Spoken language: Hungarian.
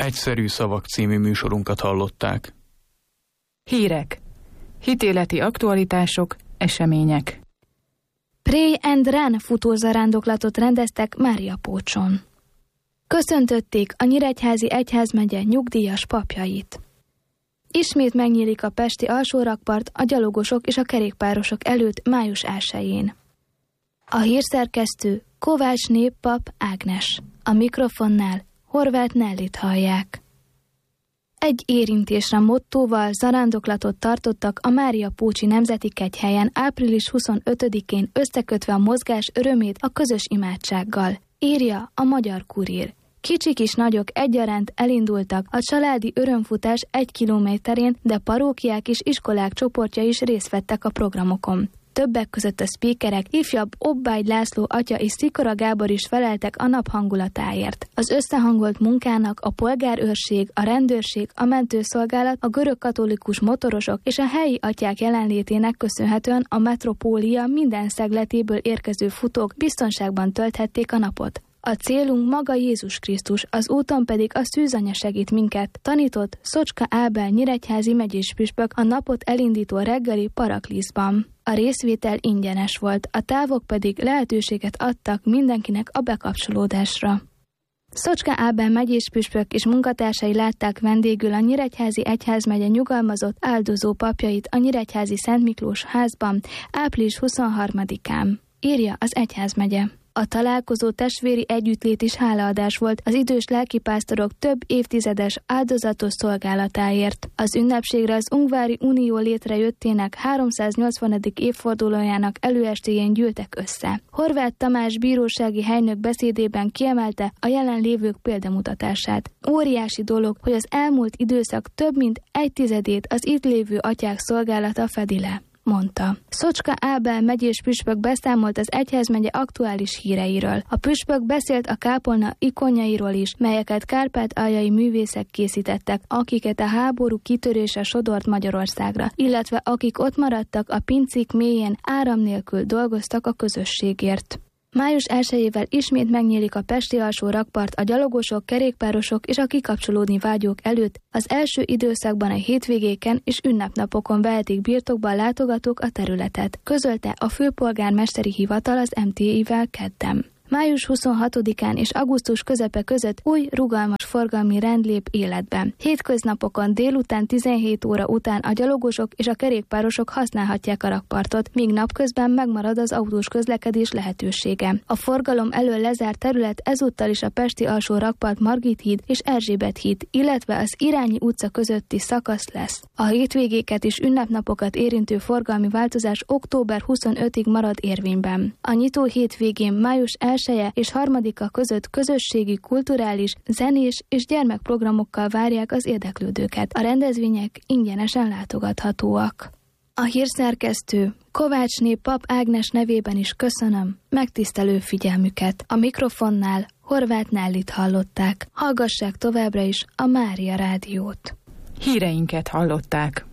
Egyszerű szavak című műsorunkat hallották. Hírek, hitéleti aktualitások, események. Pray and Run futózarándoklatot rendeztek Máriapócson. Köszöntötték a Nyíregyházi Egyházmegye nyugdíjas papjait. Ismét megnyílik a pesti alsórakpart a gyalogosok és a kerékpárosok előtt május 1-jén. A hírszerkesztő Kovács néppap Ágnes. A mikrofonnál Horváth Nellit hallják. Egy érintésre mottóval zarándoklatot tartottak a Máriapócsi Nemzeti Kegyhelyen április 25-én, összekötve a mozgás örömét a közös imádsággal, írja a Magyar Kurír. Kicsik és nagyok egyaránt elindultak a családi örömfutás 1 kilométerén, de parókiák és iskolák csoportja is részt vettek a programokon. Többek között a speakerek, ifjabb Obbágy László atya és Szikora Gábor is feleltek a nap hangulatáért. Az összehangolt munkának a polgárőrség, a rendőrség, a mentőszolgálat, a görögkatolikus motorosok és a helyi atyák jelenlétének köszönhetően a metropólia minden szegletéből érkező futók biztonságban tölthették a napot. A célunk maga Jézus Krisztus, az úton pedig a szűzanya segít minket, tanított Szocska Ábel nyíregyházi megyéspüspök a napot elindító reggeli Parakliszban. A részvétel ingyenes volt, a távok pedig lehetőséget adtak mindenkinek a bekapcsolódásra. Szocska Ábel megyéspüspök és munkatársai látták vendégül a Nyíregyházi Egyházmegye nyugalmazott áldozó papjait a Nyíregyházi Szent Miklós házban április 23-án, írja az Egyházmegye. A találkozó testvéri együttlét is hálaadás volt az idős lelkipásztorok több évtizedes áldozatos szolgálatáért. Az ünnepségre az Ungvári Unió létrejöttének 380. évfordulójának előestéjén gyűltek össze. Horváth Tamás bírósági helynök beszédében kiemelte a jelenlévők példamutatását. Óriási dolog, hogy az elmúlt időszak több mint 1/10 az itt lévő atyák szolgálata fedi le, mondta. Szocska Ábel megyéspüspök beszámolt az egyházmegye aktuális híreiről. A püspök beszélt a kápolna ikonjairól is, melyeket kárpát-aljai művészek készítettek, akiket a háború kitörése sodort Magyarországra, illetve akik ott maradtak a pincék mélyén, áram nélkül dolgoztak a közösségért. Május 1-ével ismét megnyílik a pesti alsó rakpart a gyalogosok, kerékpárosok és a kikapcsolódni vágyók előtt. Az első időszakban a hétvégéken és ünnepnapokon vehetik birtokba a látogatók a területet, közölte a főpolgármesteri hivatal az MTI-vel kedden. Május 26-án és augusztus közepe között új, rugalmas forgalmi rend lép életbe. Hétköznapokon délután 17 óra után a gyalogosok és a kerékpárosok használhatják a rakpartot, míg napközben megmarad az autós közlekedés lehetősége. A forgalom elől lezárt terület ezúttal is a pesti alsó rakpart Margit híd és Erzsébet híd, illetve az Irányi utca közötti szakasz lesz. A hétvégéket és ünnepnapokat érintő forgalmi változás október 25-ig marad érvényben. A nyitó hétvégén május 1 és 3-a között közösségi, kulturális, zenés és gyermekprogramokkal várják az érdeklődőket. A rendezvények ingyenesen látogathatóak. A hírszerkesztő Kovács néppap Ágnes nevében is köszönöm megtisztelő figyelmüket. A mikrofonnál Horváth Nellit hallották. Hallgassák továbbra is a Mária Rádiót. Híreinket hallották.